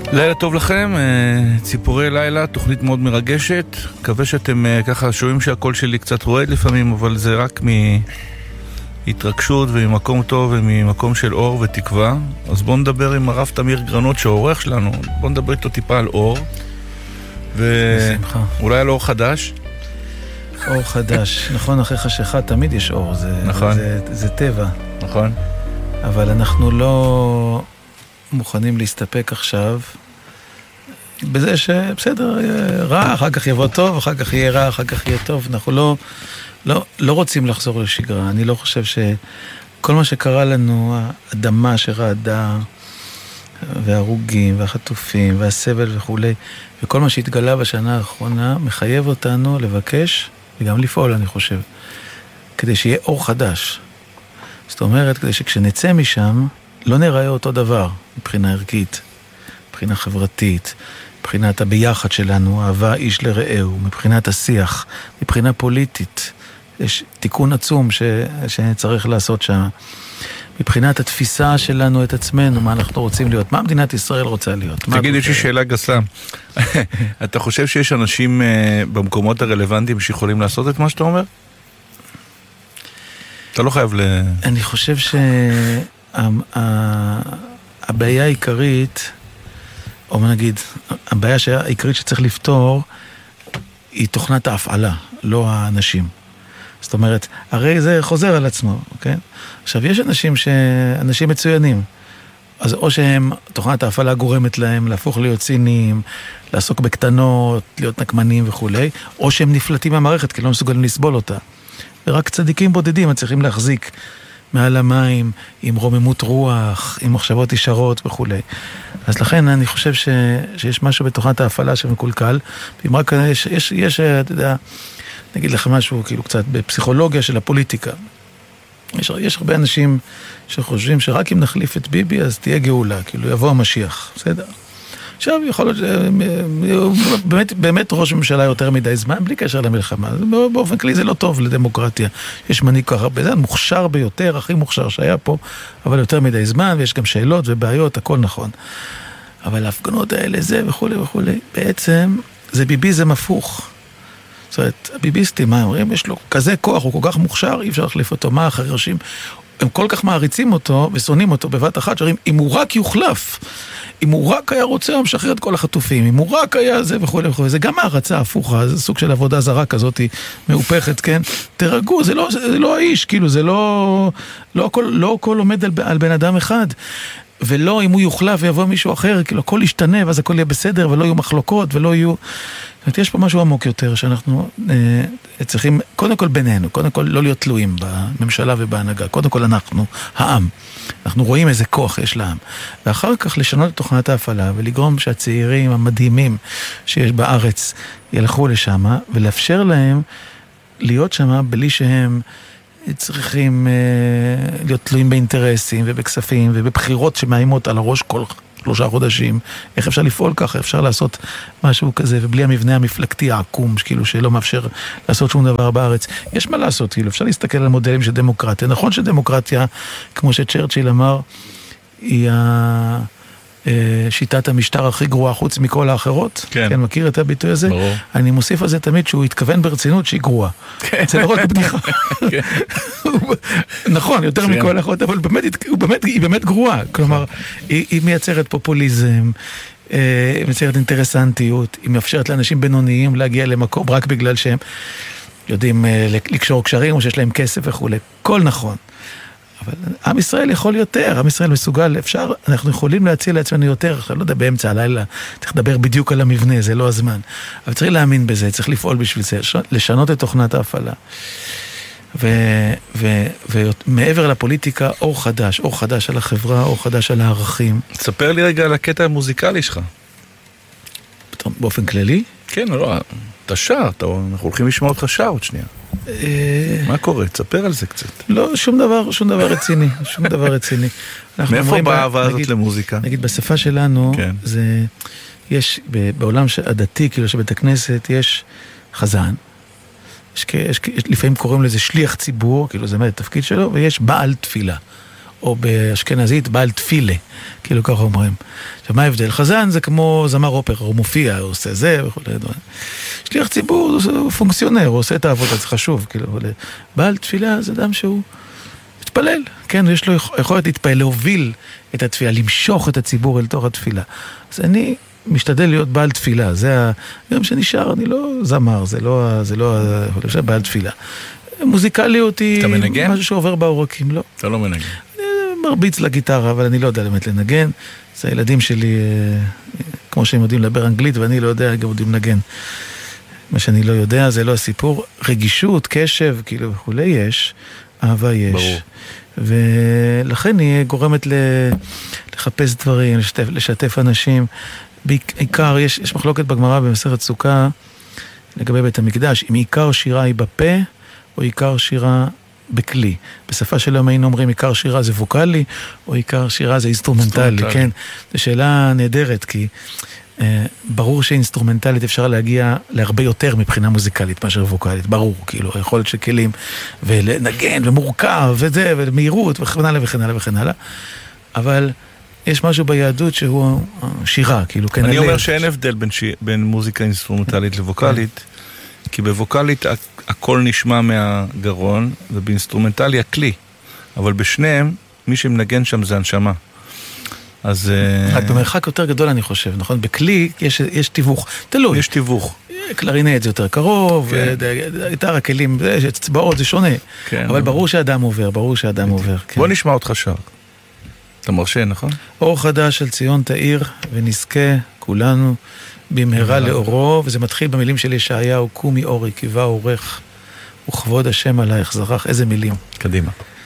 לילה טוב לכם, ציפורי לילה, תוכנית מאוד מרגשת. מקווה שאתם ככה שומעים שהקול שלי קצת רועד לפעמים, אבל זה רק מהתרגשות וממקום טוב וממקום של אור ותקווה. אז בואו נדבר עם הרב תמיר גרנות שהעורך שלנו, בואו נדבר איתו טיפה על אור, ואולי על אור חדש. אור חדש, נכון, אחרי חשיכה תמיד יש אור, נכון. זה טבע. נכון. אבל אנחנו לא מוכנים להסתפק עכשיו בזה שבסדר, רע, אחר כך יבוא טוב, אחר כך יהיה רע, אחר כך יהיה טוב. אנחנו לא רוצים לחזור לשגרה. אני לא חושב שכל מה שקרה לנו, האדמה שרעדה, וההרוגים, והחטופים, והסבל וכו', וכל מה שהתגלה בשנה האחרונה, מחייב אותנו לבקש, וגם לפעול, אני חושב, כדי שיהיה אור חדש. זאת אומרת, כדי שכשנצא משם, לא נראה אותו דבר, מבחינה ערכית, מבחינה חברתית, מבחינת הביחד שלנו, אהבה איש לרעהו, מבחינת השיח, מבחינה פוליטית. יש תיקון עצום שצריך לעשות שם. מבחינת התפיסה שלנו את עצמנו, מה אנחנו רוצים להיות, מה מדינת ישראל רוצה להיות. תגיד, יש לי שאלה גסה. אתה חושב שיש אנשים במקומות הרלוונטיים שיכולים לעשות את מה שאתה אומר? אתה לא חייב אני חושב שהבעיה העיקרית, או מה נגיד, הבעיה העיקרית שצריך לפתור, היא תוכנת ההפעלה, לא האנשים. זאת אומרת, הרי זה חוזר על עצמו, אוקיי? עכשיו, יש אנשים מצוינים, אז או שהם, תוכנת ההפעלה גורמת להם להפוך להיות ציניים, לעסוק בקטנות, להיות נקמנים וכו', או שהם נפלטים מהמערכת, כי לא מסוגלים לסבול אותה. ורק צדיקים בודדים צריכים להחזיק מעל המים, עם רוממות רוח, עם מחשבות ישרות וכו'. אז לכן אני חושב שיש משהו בתוכנת ההפעלה שמקולקל, ואם רק יש, אתה יודע, נגיד לך משהו כאילו קצת בפסיכולוגיה של הפוליטיקה. יש הרבה אנשים שחושבים שרק אם נחליף את ביבי אז תהיה גאולה, כאילו יבוא המשיח, בסדר? עכשיו יכול להיות באמת ראש ממשלה יותר מדי זמן בלי קשר למלחמה. באופן כללי זה לא טוב לדמוקרטיה. יש מנהיג כל כך הרבה זמן, מוכשר ביותר, הכי מוכשר שהיה פה, אבל יותר מדי זמן, ויש גם שאלות ובעיות, הכל נכון. אבל ההפגנות האלה זה וכו' וכו', בעצם זה ביביזם הפוך. זאת אומרת, הביביסטים, מה אומרים? יש לו כזה כוח, הוא כל כך מוכשר, אי אפשר להחליף אותו. מה החרשים? הם כל כך מעריצים אותו ושונאים אותו בבת אחת, שאומרים, אם הוא רק יוחלף, אם הוא רק היה רוצה, הוא משחרר את כל החטופים, אם הוא רק היה זה וכו' וכו'. זה גם הערצה הפוכה, זה סוג של עבודה זרה כזאת מאופכת, כן? תרגעו, זה לא האיש, כאילו, זה לא הכל עומד על בן אדם אחד. ולא אם הוא יוחלף ויבוא מישהו אחר, כאילו הכל ישתנה ואז הכל יהיה בסדר ולא יהיו מחלוקות ולא יהיו... זאת אומרת, יש פה משהו עמוק יותר שאנחנו צריכים, קודם כל בינינו, קודם כל לא להיות תלויים בממשלה ובהנהגה, קודם כל אנחנו, העם. אנחנו רואים איזה כוח יש לעם. ואחר כך לשנות את תוכנת ההפעלה ולגרום שהצעירים המדהימים שיש בארץ ילכו לשם ולאפשר להם להיות שם בלי שהם... צריכים להיות תלויים באינטרסים ובכספים ובבחירות שמאיימות על הראש כל 3 חודשים. איך אפשר לפעול ככה? אפשר לעשות משהו כזה, ובלי המבנה המפלגתי העקום, כאילו שלא מאפשר לעשות שום דבר בארץ. יש מה לעשות, כאילו, אפשר להסתכל על מודלים של דמוקרטיה. נכון שדמוקרטיה, כמו שצ'רצ'יל אמר, היא שיטת המשטר הכי גרועה חוץ מכל האחרות. כן. כן, מכיר את הביטוי הזה? ברור. אני מוסיף על זה תמיד שהוא התכוון ברצינות שהיא גרועה. כן. זה לא רק בדיחה. כן. נכון, יותר מכל האחרות, אבל היא באמת גרועה. כלומר, היא מייצרת פופוליזם, היא מייצרת אינטרסנטיות, היא מאפשרת לאנשים בינוניים להגיע למקום רק בגלל שהם יודעים לקשור קשרים או שיש להם כסף וכו'. כל נכון. אבל עם ישראל יכול יותר, עם ישראל מסוגל, אפשר, אנחנו יכולים להציע לעצמנו יותר, עכשיו לא יודע, באמצע הלילה, צריך לדבר בדיוק על המבנה, זה לא הזמן. אבל צריך להאמין בזה, צריך לפעול בשביל זה, לשנות את תוכנת ההפעלה. ומעבר לפוליטיקה, אור חדש על החברה, אור חדש על הערכים. תספר לי רגע על הקטע המוזיקלי שלך. באופן כללי? כן, לא, אתה שר, אנחנו הולכים לשמוע אותך שר עוד שנייה. מה קורה? תספר על זה קצת. לא, שום דבר רציני, שום דבר רציני. מאיפה באה האהבה הזאת למוזיקה? נגיד, בשפה שלנו, זה, יש, בעולם הדתי, כאילו שבית הכנסת, יש חזן, לפעמים קוראים לזה שליח ציבור, כאילו זה מה התפקיד שלו, ויש בעל תפילה, או באשכנזית בעל תפילה, כאילו ככה אומרים. עכשיו, מה ההבדל? חזן זה כמו זמר אופרה, הוא מופיע, הוא עושה זה וכו'. שליח ציבור הוא פונקציונר, הוא עושה את העבודה, זה חשוב, כאילו. בעל תפילה זה אדם שהוא מתפלל, כן, יש לו יכולת להתפלל, להוביל את התפילה, למשוך את הציבור אל תוך התפילה. אז אני משתדל להיות בעל תפילה, זה היום שנשאר, אני לא זמר, זה לא בעל תפילה. מוזיקליות היא משהו שעובר בעורקים, לא. אתה לא מנגן. אני מרביץ לגיטרה, אבל אני לא יודע באמת לנגן. זה הילדים שלי, כמו שהם יודעים לדבר אנגלית, ואני לא יודע, גם יודעים לנגן. מה שאני לא יודע, זה לא הסיפור. רגישות, קשב, כאילו וכולי יש, אהבה יש. ברור. ולכן היא גורמת לחפש דברים, לשתף אנשים. בעיקר, יש מחלוקת בגמרא במסכת סוכה, לגבי בית המקדש, אם עיקר שירה היא בפה, או עיקר שירה בכלי. בשפה שלהם היינו אומרים, עיקר שירה זה ווקלי, או עיקר שירה זה אינסטרומנטלי, כן? זו שאלה נהדרת, כי ברור שאינסטרומנטלית אפשר להגיע להרבה יותר מבחינה מוזיקלית מאשר ווקלית, ברור, כאילו, היכולת של כלים, ולנגן, ומורכב, וזה, ומהירות, וכן הלאה וכן הלאה וכן הלאה, אבל יש משהו ביהדות שהוא שירה, כאילו, כן. אני אומר שאין הבדל בין מוזיקה אינסטרומנטלית לווקלית, כי בווקלית הכל נשמע מהגרון, ובאינסטרומנטלי הכלי. אבל בשניהם, מי שמנגן שם זה הנשמה. אז רק במרחק יותר גדול אני חושב, נכון? בכלי יש תיווך, תלוי. יש תיווך. קלרינט זה יותר קרוב, איתר הכלים, אצבעות זה שונה. אבל ברור שאדם עובר, בוא נשמע אותך שר. אתה מרשה, נכון? אור חדש של ציון תאיר, ונזכה כולנו במהרה לאורו, וזה מתחיל במילים של ישעיהו, קומי אורי, קיבה אורך, וכבוד השם עלייך, זרח, איזה מילים. קדימה.